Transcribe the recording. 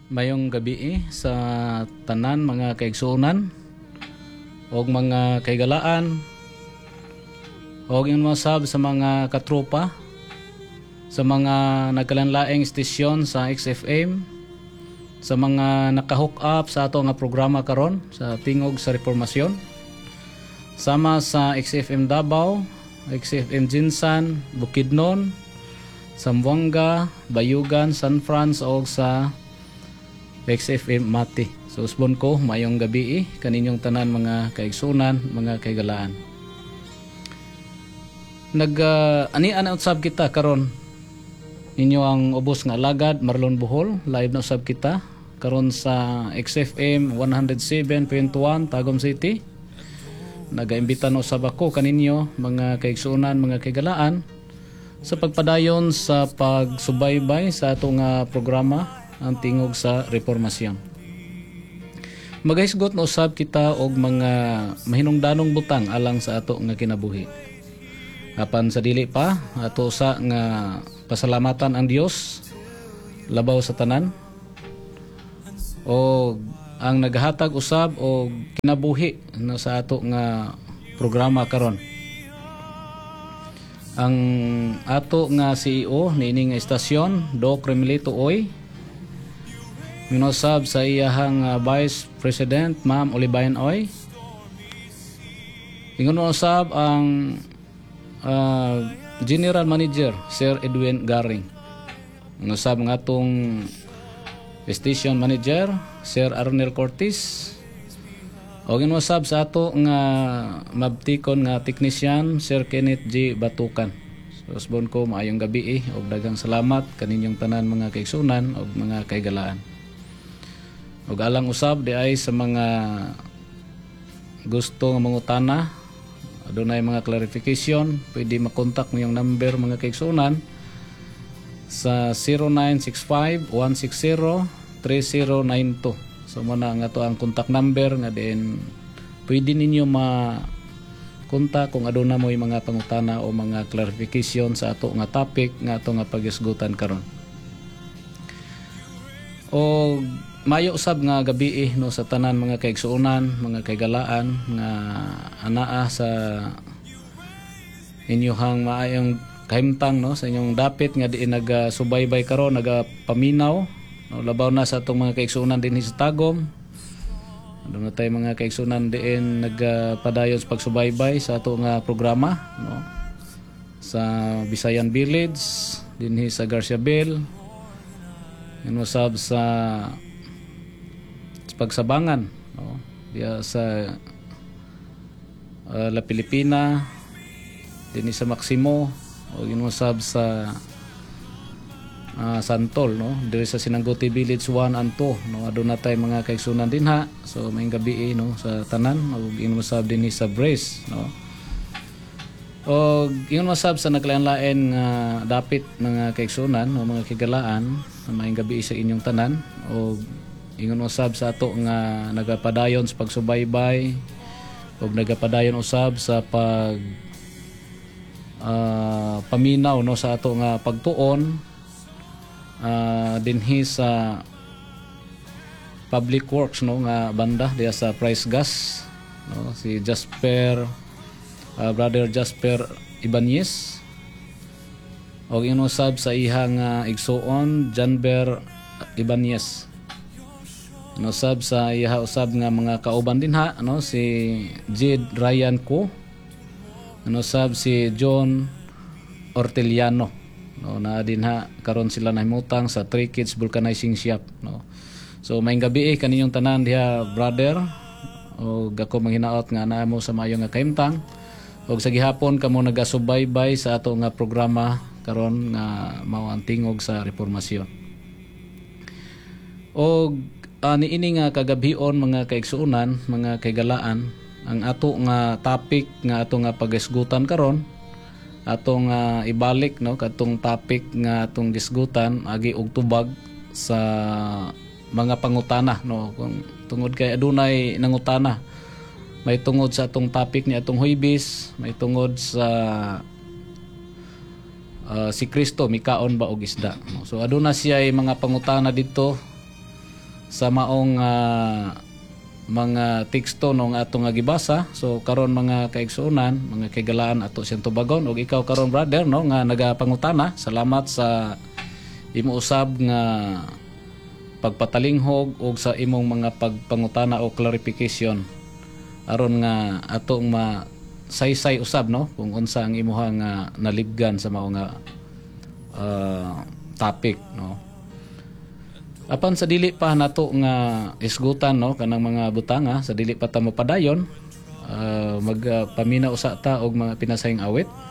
Mayong gabi sa tanan mga kaigsuonan o mga kaigalaan o yung sab sa mga katropa sa mga nagkalanlaeng stasyon sa XFM, sa mga nakahook up sa ato nga programa karon sa tingog sa reformasyon, sama sa XFM Davao, XFM Jinsan, Bukidnon, Zamboanga, Bayugan, San Franz o sa XFM Mati. So usbon ko mayong gabi kaninyong tanan mga kaigsunan, mga kaigalaan. Ani-ana usab kita karon. Inyo ang ubos nga alagad Marlon Bohol, live na usab kita karon sa XFM 107.1 Tagum City. Nagaimbita na usab ako kaninyo mga kaigsunan, mga kaigalaan sa pagpadayon sa pagsubaybay sa ato nga programa ang tingog sa reformasyon. Magahisgot na usab kita og mga mahinungdanong butang alang sa ato nga kinabuhi. Apan sa dili pa ato sa nga pasalamatan ang Dios labaw sa tanan o ang naghatag usab og kinabuhi na sa ato nga programa karon. Ang ato nga CEO niini nga istasyon, Doc Remilito Oy, minusab sa iyahang Vice President Ma'am Olibayan Oy. Ingon usab ang General Manager Sir Edwin Garing. Minusab nga atong Station Manager Sir Arnel Cortis. O ginusab sa ato nga mabtikon nga technician Sir Kenneth G. Batukan. So usbon ko maayong gabi og daghang salamat kaninyong tanan mga kaigsunan og mga kaigalaan. Ug alang usab di ay sa mga gusto nga mangutana, adunay mga clarification, pwede makontak mo yung number mga kaigsunan sa 0965-160-3092. So muna nga to ang contact number nga din pwede ninyo ma-kontak kung aduna mo yung mga pangutana o mga clarification sa ato nga topic nga ato nga pagisgutan karon. O mayo usab nga gabi no sa tanan mga kaigsuonan, mga kaigalaan nga anaa sa inyohang maayong kahimtang no sa inyong dapit nga di nagasubaybay karon, nagapaminaw no, labaw na sa atong mga kaigsuonan din sa Tagum. Ano na tayo mga kaigsuonan din nagpadayon sa pagsubaybay sa ato nga programa no sa Bisayan Village dinhi sa Garciabel. Inusab sa pagsabangan no diya sa La Pilipina dinhi sa Maximo o inusab sa Santol no diri sa Sinangote Village 1 and 2 no aduna tay mga kaigsunan dinha. So may gabi no sa tanan og inusab dinhi sa Brace no. O inusab sa naglain-lain nga dapit mga kaigsunan o mga kigalaan may gabi sa inyong tanan o ingon usab sa ato nga nagapadayon sa pagsubaybay o nagapadayon usab sa pag paminaw no sa ato nga pagtuon dinhi sa Public Works no nga banda diya sa Price Gas no si Jasper Brother Jasper Ibanez o inusab sa ihang igsuon Janber Ibanez. Inusab sa iha usab nga mga kauban dinha no si Jed Ryan Ko. Inusab si John Orteliano no na dinha karon sila nahimutang sa 3 Kids Vulcanizing Shop no. So may gabi kaninyong tanan diha brother o gako manghinaot nga naa mo sa maayo nga kahimtang og sa gihapon kamo nagasubaybay sa ato nga programa karon nga mao ang tingog sa reformasyon. Og niini nga kagabhion mga kaigsuonan, mga kaigalaan, ang ato nga topic nga ato nga pagisgutan karon, ato nga ibalik no katong topic nga atong gisgutan agi og tubag sa mga pangutana no kung tungod kay adunay nangutana. May tungod sa atong topic ni atong Huwebes, may tungod sa si Kristo mikaon ba og isda. So aduna siya ay mga pangutana dito sa maong mga teksto nung ato nga gibasa. So karon mga kaigsuonan, mga kaigalaan ato siyang tubagon, ug ikaw karon brother no nga nagapangutana, salamat sa imo usab nga pagpatalinghog og sa imong mga pagpangutana o clarification aron nga atong saysay usab no kung unsa ang imuha nga nalibgan sa mao nga topic no. Apan sa dili pa nato nga isgutan no kanang mga butanga, sa dili pa ta mo padayon, magpamina usa ta og mga pinasayng awit.